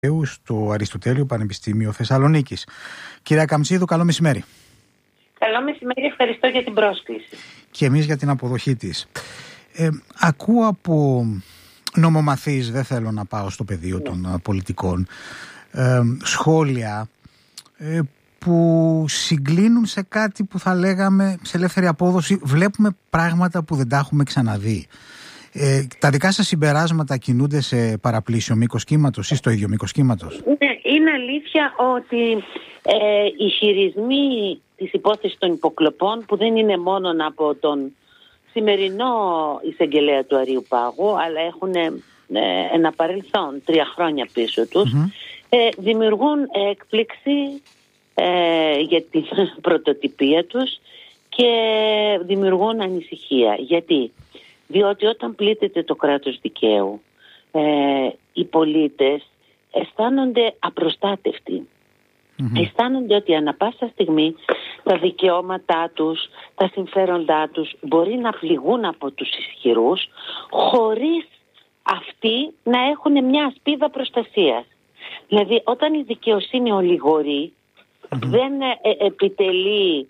στο Αριστοτέλειο Πανεπιστήμιο Θεσσαλονίκης. Κυρία Καμψίδου, καλό μεσημέρι. Καλό μεσημέρι, ευχαριστώ για την πρόσκληση. Και εμείς για την αποδοχή της. Ακούω από νομομαθείς, δεν θέλω να πάω στο πεδίο των πολιτικών, σχόλια που συγκλίνουν σε κάτι που θα λέγαμε σε ελεύθερη απόδοση. Βλέπουμε πράγματα που δεν τα έχουμε ξαναδεί. Τα δικά σας συμπεράσματα κινούνται σε παραπλήσιο μήκος κύματος ή στο ίδιο μήκος κύματος? Είναι αλήθεια ότι οι χειρισμοί της υπόθεσης των υποκλοπών, που δεν είναι μόνο από τον σημερινό εισαγγελέα του Αρείου Πάγου, αλλά έχουν ένα παρελθόν 3 χρόνια πίσω τους, δημιουργούν έκπληξη για την πρωτοτυπία τους και δημιουργούν ανησυχία. Γιατί? Διότι όταν πλήττεται το κράτος δικαίου, οι πολίτες αισθάνονται απροστάτευτοι. Αισθάνονται ότι ανά πάσα στιγμή τα δικαιώματά τους, τα συμφέροντά τους μπορεί να πληγούν από τους ισχυρούς, χωρίς αυτοί να έχουν μια ασπίδα προστασίας. Δηλαδή, όταν η δικαιοσύνη ολιγορεί, δεν επιτελεί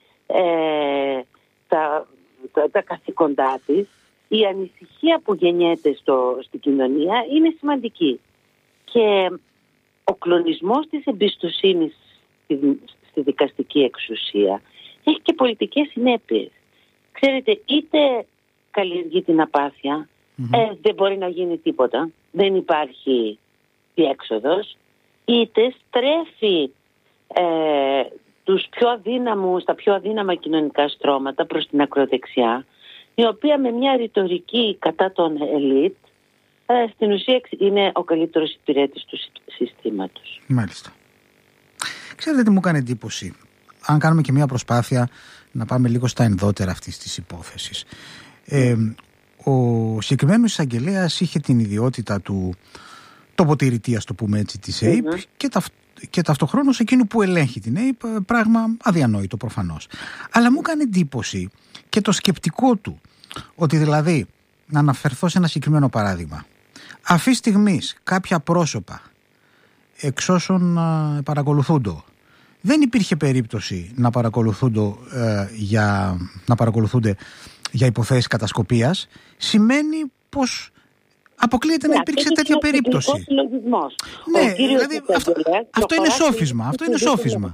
τα καθήκοντά της, η ανησυχία που γεννιέται στην κοινωνία είναι σημαντική. Και ο κλονισμός της εμπιστοσύνης στη δικαστική εξουσία έχει και πολιτικές συνέπειες. Ξέρετε, είτε καλλιεργεί την απάθεια, δεν μπορεί να γίνει τίποτα, δεν υπάρχει διέξοδος, είτε στρέφει τους πιο αδύναμους, τα πιο αδύναμα κοινωνικά στρώματα προς την ακροδεξιά, η οποία με μια ρητορική κατά των ελίτ στην ουσία είναι ο καλύτερος υπηρέτης του συστήματος. Μάλιστα. Ξέρετε τι μου έκανε εντύπωση? Αν κάνουμε και μια προσπάθεια να πάμε λίγο στα ενδότερα αυτής της υπόθεσης. Ο συγκεκριμένος εισαγγελέας είχε την ιδιότητα του τοποτηρητή, ας το πούμε έτσι, της ΑΕΠ και ταυτοχρόνως εκείνου που ελέγχει την ΑΕΠ, πράγμα αδιανόητο προφανώς. Αλλά μου έκανε εντύπωση και το σκεπτικό του, ότι δηλαδή, να αναφερθώ σε ένα συγκεκριμένο παράδειγμα, αυτή στιγμής κάποια πρόσωπα εξ όσων παρακολουθούνται, δεν υπήρχε περίπτωση να παρακολουθούνται για υποθέσεις κατασκοπίας, σημαίνει πως αποκλείεται να υπήρξε τέτοια περίπτωση. Ναι, δηλαδή αυτό είναι σόφισμα. Αυτό είναι σόφισμα.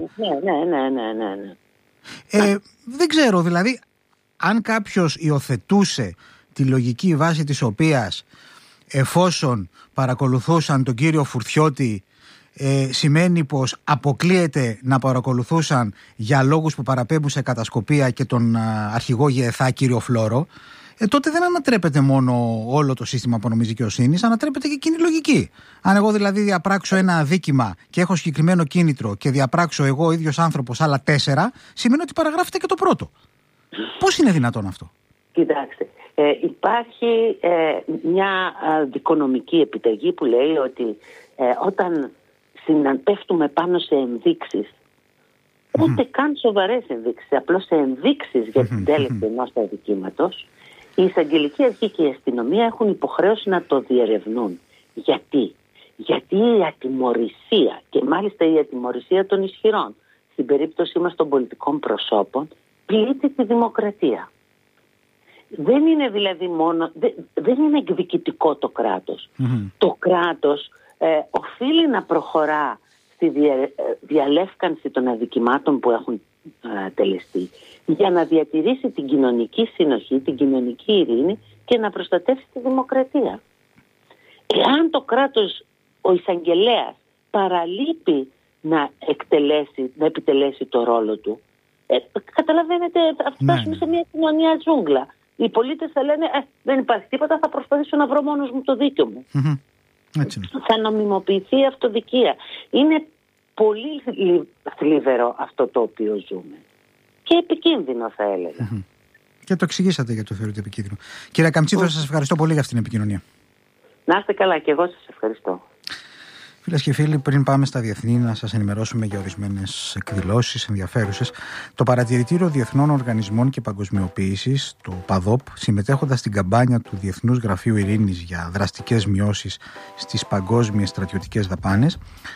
Ναι. Δεν ξέρω, δηλαδή, αν κάποιος υιοθετούσε τη λογική βάση της οποίας εφόσον παρακολουθούσαν τον κύριο Φουρτιώτη, σημαίνει πως αποκλείεται να παρακολουθούσαν για λόγους που παραπέμπουν σε κατασκοπία και τον αρχηγό ΓΕΘΑ κύριο Φλόρο, τότε δεν ανατρέπεται μόνο όλο το σύστημα απονομής δικαιοσύνης, ανατρέπεται και εκείνη η λογική. Αν εγώ δηλαδή διαπράξω ένα αδίκημα και έχω συγκεκριμένο κίνητρο και διαπράξω εγώ ο ίδιος άνθρωπος άλλα 4, σημαίνει ότι παραγράφεται και το πρώτο. Πώς είναι δυνατόν αυτό? Κοιτάξτε, υπάρχει μια δικονομική επιταγή που λέει ότι όταν πέφτουμε πάνω σε ενδείξεις, ούτε καν σοβαρές ενδείξεις, απλώς σε ενδείξεις για την τέλεση ενός αδικήματος, η εισαγγελική αρχή και η αστυνομία έχουν υποχρέωση να το διερευνούν. Γιατί? Γιατί η ατιμωρησία, και μάλιστα η ατιμωρησία των ισχυρών, στην περίπτωση μας των πολιτικών προσώπων, πλήττει τη δημοκρατία. Δεν είναι δηλαδή δεν είναι εκδικητικό το κράτος. Το κράτος οφείλει να προχωρά στη διαλεύκανση των αδικημάτων που έχουν τελεστεί, για να διατηρήσει την κοινωνική συνοχή, την κοινωνική ειρήνη και να προστατεύσει τη δημοκρατία. Εάν το κράτος, ο εισαγγελέας, παραλείπει να επιτελέσει το ρόλο του, καταλαβαίνετε, θα φτάσουμε σε μια κοινωνία τζούγκλα. Οι πολίτες θα λένε δεν υπάρχει τίποτα, θα προσπαθήσω να βρω μόνος μου το δίκιο μου. Έτσι. Θα νομιμοποιηθεί η αυτοδικία. Είναι πολύ θλιβερό αυτό το οποίο ζούμε. Και επικίνδυνο, θα έλεγα. Και το εξηγήσατε γιατί το θεωρείτε επικίνδυνο. Κυρία Καμψίδου, σας ευχαριστώ πολύ για αυτήν την επικοινωνία. Να είστε καλά, και εγώ σας ευχαριστώ. Φίλες και φίλοι, πριν πάμε στα διεθνή, να σας ενημερώσουμε για ορισμένες εκδηλώσεις ενδιαφέρουσες. Το Παρατηρητήριο Διεθνών Οργανισμών και Παγκοσμιοποίησης, το ΠΑΔΟΠ, συμμετέχοντας στην καμπάνια του Διεθνούς Γραφείου Ειρήνης για δραστικές μειώσεις στις παγκόσμιες στρατιωτικές δαπάνες,